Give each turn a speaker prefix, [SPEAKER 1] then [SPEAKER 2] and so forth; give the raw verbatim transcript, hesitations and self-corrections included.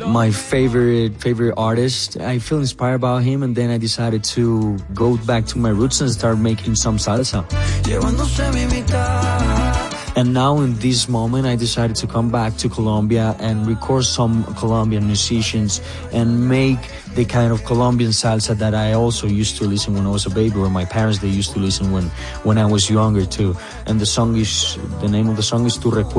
[SPEAKER 1] my favorite favorite artist. I feel inspired by him, and then I decided to go back to my roots and start making some salsa. And now in this moment, I decided to come back to Colombia and record some Colombian musicians and make the kind of Colombian salsa that I also used to listen when I was a baby, or my parents, they used to listen when, when I was younger too. And the song is, the name of the song is Tu Recuerdo.